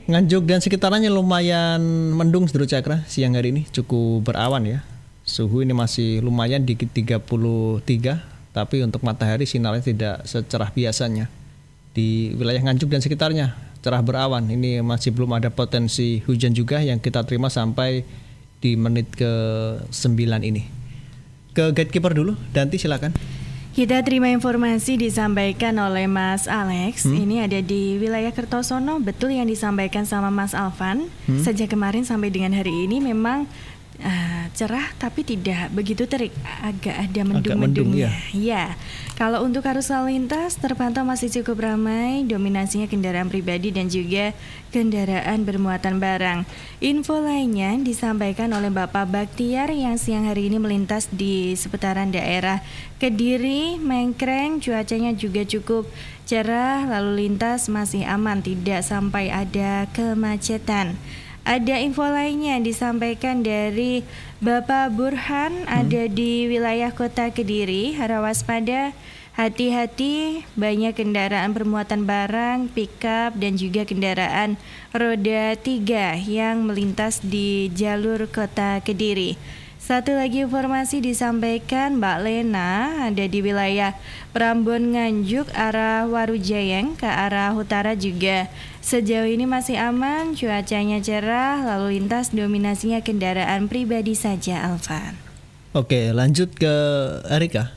Nganjuk dan sekitarnya lumayan mendung Saudara Cakra siang hari ini, cukup berawan ya. Suhu ini masih lumayan di 33, tapi untuk matahari sinarnya tidak secerah biasanya. Di wilayah Nganjuk dan sekitarnya cerah berawan. Ini masih belum ada potensi hujan juga yang kita terima sampai di menit ke-9 ini. Ke gatekeeper dulu, Danti silakan. Kita terima informasi disampaikan oleh Mas Alex. Ini ada di wilayah Kertosono. Betul yang disampaikan sama Mas Alvan. Sejak kemarin sampai dengan hari ini memang cerah tapi tidak begitu terik, agak ada mendung-mendungnya. Ya. Kalau untuk arus lalu lintas terpantau masih cukup ramai, dominasinya kendaraan pribadi dan juga kendaraan bermuatan barang. Info lainnya disampaikan oleh Bapak Baktiar yang siang hari ini melintas di seputaran daerah Kediri, Mengkreng, cuacanya juga cukup cerah, lalu lintas masih aman, tidak sampai ada kemacetan. Ada info lainnya disampaikan dari Bapak Burhan ada di wilayah Kota Kediri. Harap waspada, hati-hati, banyak kendaraan bermuatan barang, pickup dan juga kendaraan roda 3 yang melintas di jalur Kota Kediri. Satu lagi informasi disampaikan Mbak Lena ada di wilayah Prambon Nganjuk arah Warujayeng ke arah utara juga. Sejauh ini masih aman, cuacanya cerah, lalu lintas dominasinya kendaraan pribadi saja, Alvan. Oke, lanjut ke Erika.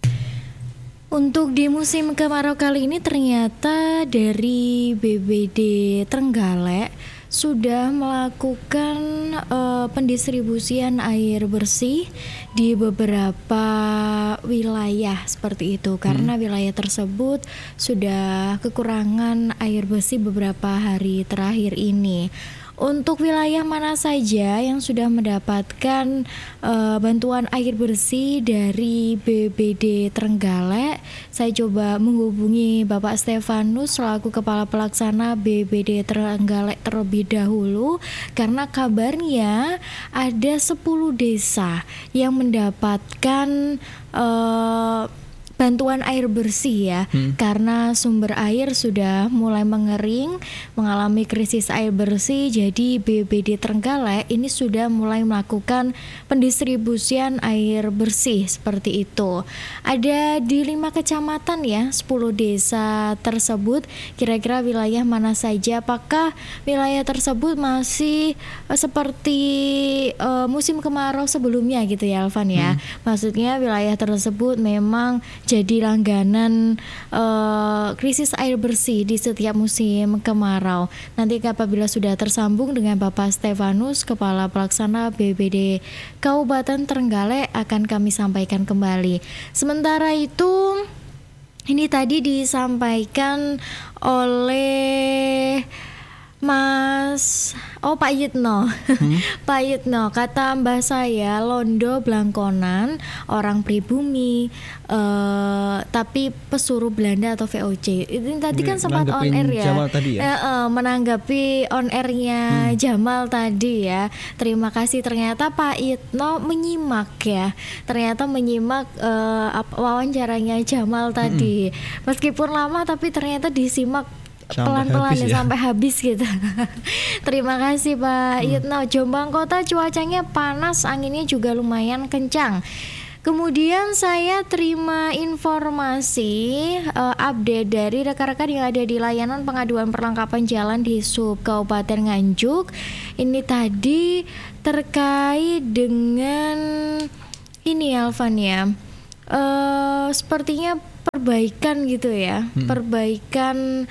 Untuk di musim kemarau kali ini ternyata dari BBD Trenggalek sudah melakukan pendistribusian air bersih di beberapa wilayah seperti itu karena wilayah tersebut sudah kekurangan air bersih beberapa hari terakhir ini. Untuk wilayah mana saja yang sudah mendapatkan bantuan air bersih dari BBD Trenggalek, saya coba menghubungi Bapak Stefanus selaku Kepala Pelaksana BBD Trenggalek terlebih dahulu karena kabarnya ada 10 desa yang mendapatkan bantuan air bersih ya, karena sumber air sudah mulai mengering, mengalami krisis air bersih. Jadi BBD Trenggalek ini sudah mulai melakukan pendistribusian air bersih seperti itu. Ada di 5 kecamatan ya, 10 desa tersebut. Kira-kira wilayah mana saja? Apakah wilayah tersebut masih seperti musim kemarau sebelumnya gitu ya, Alvan ya? Maksudnya wilayah tersebut memang jadi langganan krisis air bersih di setiap musim kemarau. Nanti apabila sudah tersambung dengan Bapak Stefanus, Kepala Pelaksana BBD Kabupaten Trenggalek, akan kami sampaikan kembali. Sementara itu, ini tadi disampaikan oleh Pak Yitno. Pak Yitno, kata mbah saya Londo Blangkonan, orang pribumi, tapi pesuruh Belanda atau VOC. Ini tadi kan sempat on air ya. Jamal tadi ya? Menanggapi on airnya Jamal tadi ya. Terima kasih, ternyata Pak Yitno menyimak ya. Ternyata menyimak wawancaranya Jamal tadi. Meskipun lama tapi ternyata disimak pelan-pelan ya, sampai habis gitu. Terima kasih Pak Yitno. Jombang Kota cuacanya panas, anginnya juga lumayan kencang. Kemudian saya terima informasi update dari rekan-rekan yang ada di layanan pengaduan perlengkapan jalan di Sub Kabupaten Nganjuk. Ini tadi terkait dengan ini Alvan ya. Sepertinya perbaikan gitu ya, perbaikan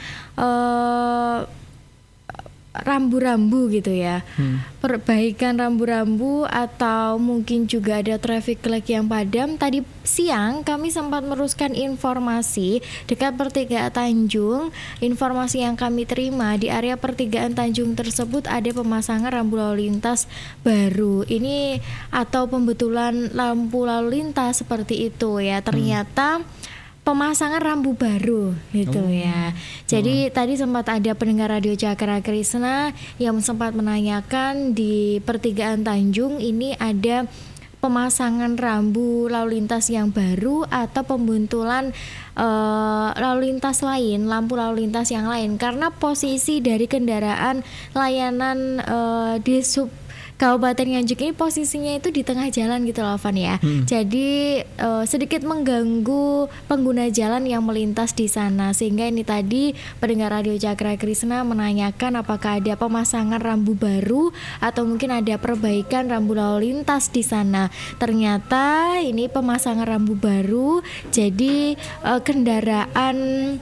rambu-rambu gitu ya, perbaikan rambu-rambu atau mungkin juga ada traffic light yang padam. Tadi siang kami sempat meruskan informasi dekat pertigaan Tanjung. Informasi yang kami terima di area pertigaan Tanjung tersebut ada pemasangan rambu lalu lintas baru ini atau pembetulan lampu lalu lintas seperti itu ya. Ternyata pemasangan rambu baru gitu ya. Jadi tadi sempat ada pendengar Radio Cakra Krisna yang sempat menanyakan di pertigaan Tanjung ini ada pemasangan rambu lalu lintas yang baru atau pembuntulan lalu lintas lain, lampu lalu lintas yang lain, karena posisi dari kendaraan layanan di sub Kabupaten Nganjuk ini posisinya itu di tengah jalan gitu loh Van ya. Jadi sedikit mengganggu pengguna jalan yang melintas di sana, sehingga ini tadi pendengar Radio Cakra Krisna menanyakan apakah ada pemasangan rambu baru atau mungkin ada perbaikan rambu lalu lintas di sana. Ternyata ini pemasangan rambu baru, jadi kendaraan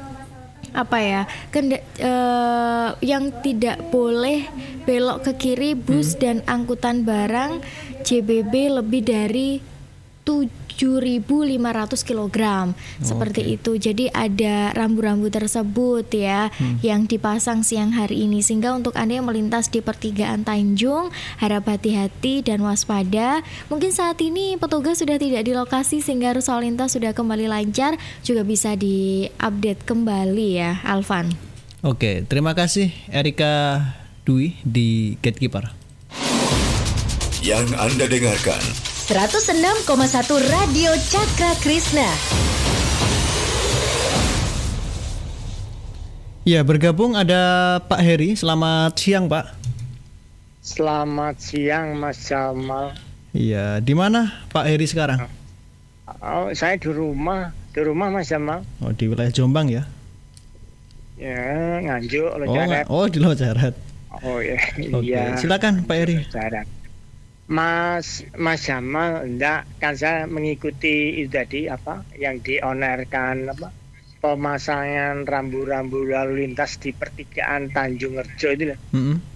yang tidak boleh belok ke kiri, bus dan angkutan barang JBB lebih dari 7.500 kg seperti itu. Jadi ada rambu-rambu tersebut ya yang dipasang siang hari ini, sehingga untuk Anda yang melintas di pertigaan Tanjung harap hati-hati dan waspada. Mungkin saat ini petugas sudah tidak di lokasi sehingga arus lalu lintas sudah kembali lancar, juga bisa diupdate kembali ya Alvan. Oke, terima kasih Erika Dwi di Gatekeeper. Yang Anda dengarkan 106,1 Radio Cakra Krisna. Ya, bergabung ada Pak Heri. Selamat siang, Pak. Selamat siang, Mas Jamal. Iya, di mana Pak Heri sekarang? Oh, saya di rumah Mas Jamal. Oh, di wilayah Jombang ya? Ya, Nganjuk, Locaret. Oh, di Locaret. Oh ya, Oke, iya. silakan Pak Heri. Mas Jamal, enggak, kan saya mengikuti itu tadi yang dionerkan pemasangan rambu-rambu lalu lintas di pertigaan Tanjung Rejo itu lah.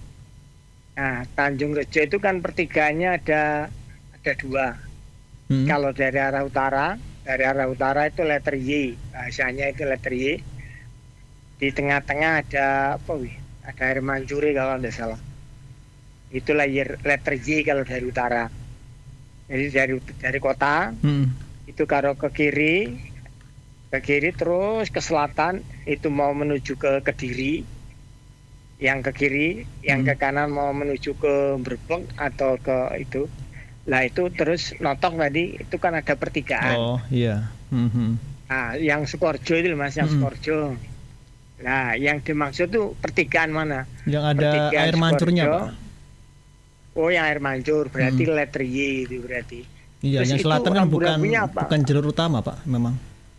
Nah, Tanjung Rejo itu kan pertigaannya ada dua. Kalau dari arah utara itu letter Y, bahasanya itu letter Y. Di tengah-tengah ada ada air mancuri kalau tidak salah. Itulah letter Y kalau dari utara. Jadi dari kota itu kalau ke kiri terus ke selatan itu mau menuju ke Kediri, yang ke kiri, yang ke kanan mau menuju ke Brebek atau ke itu. Lah itu terus notok tadi itu kan ada pertigaan. Oh iya. Nah, yang Sukoharjo itu Mas, yang Sukoharjo. Nah, yang dimaksud tuh pertigaan mana? Yang ada pertigaan air mancurnya, Sukoharjo. Pak. Oh, yang air mancur berarti letter Y itu berarti. Iya, terus yang selatan kan bukan jalur utama, Pak, memang.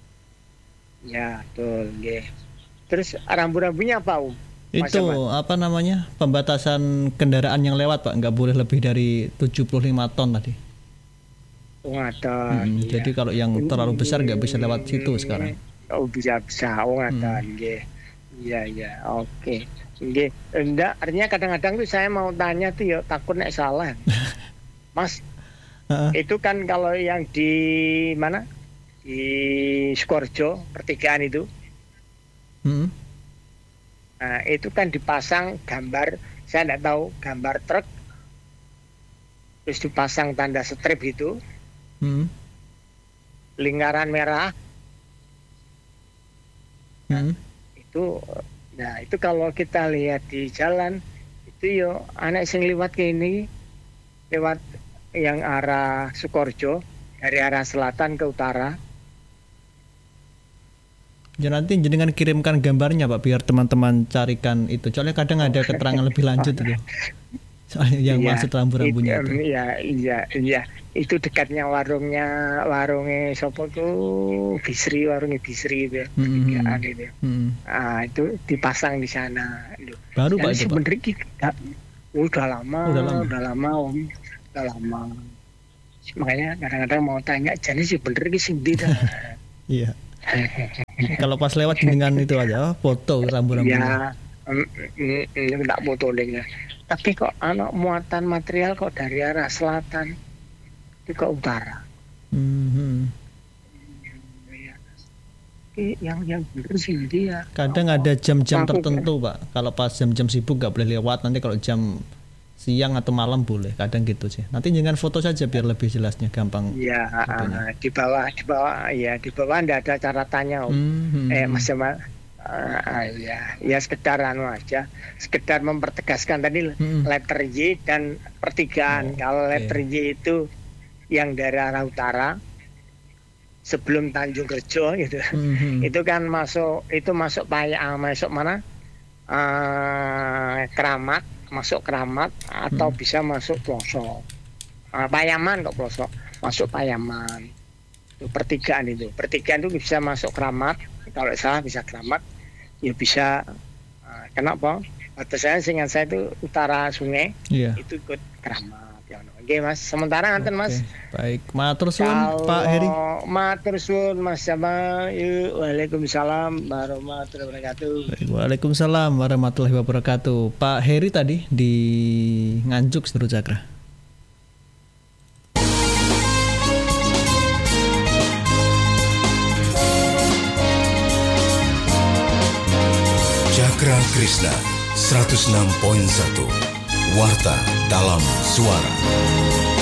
Ya, betul, nggih. Terus rambu-rambunya apa, Itu pembatasan kendaraan yang lewat, Pak, nggak boleh lebih dari 75 ton tadi. Oh, ada. Iya. Jadi kalau yang terlalu besar nggak bisa lewat situ sekarang. Oh, bisa. Oh, ada, nggih. Iya, oke. Nggih, enggak, artinya kadang-kadang tuh saya mau tanya tuh ya takut nek salah. Mas, itu kan kalau yang di mana? Di Sukoharjo, pertigaan itu. Nah, itu kan dipasang gambar, saya enggak tahu, gambar truk. Terus dipasang tanda strip itu. Lingkaran merah. Itu kalau kita lihat di jalan itu yo anak sing liwat ke ini lewat yang arah Sukoharjo dari arah selatan ke utara. Ya nanti jenengan kirimkan gambarnya Pak biar teman-teman carikan itu. Soalnya kadang ada keterangan lebih lanjut itu. Soalnya yang maksud rambu-rambunya itu. Iya. Itu dekatnya warungnya sopo tuh warungnya Bisri itu. Itu. Ah, itu dipasang di sana. Baru Pak itu, sebenarnya udah lama. Makanya kadang-kadang mau tanya, jadi sih bener sih dah. Iya. Kalau pas lewat dengan itu aja foto rambu-rambunya. Ya, enggak foto deh. Tapi kok muatan material kok dari arah selatan ke utara. Yang bener sih dia. Kadang ada jam-jam tertentu Pak. Kalau pas jam-jam sibuk nggak boleh lewat. Nanti kalau jam siang atau malam boleh. Kadang gitu sih. Nanti jangan foto saja biar lebih jelasnya, gampang. Iya. Di bawah nggak ada caratannya. Mas Jamal. Ya sekedar aja, sekedar mempertegaskan tadi letter Y dan pertigaan. Kalau letter Y itu yang dari arah utara sebelum Tanjung Rejo gitu. Itu kan masuk masuk mana? Keramat, masuk Keramat atau bisa masuk Pelosok. Payaman kok Pelosok, masuk Payaman. Itu pertigaan itu bisa masuk Keramat. Kalau salah bisa Keramat, ya bisa kenapa? Batasannya seingat saya itu utara sungai, itu ikut Keramat. Ya, oke Mas, sementara nganten Mas. Baik, matur suwun Pak Heri. Matur suwun Mas Jamal. Waalaikumsalam warahmatullahi wabarakatuh. Waalaikumsalam warahmatullahi wabarakatuh. Pak Heri tadi di Nganjuk Sedru Cakra. Cakra Krishna 106.1 Warta dalam Suara.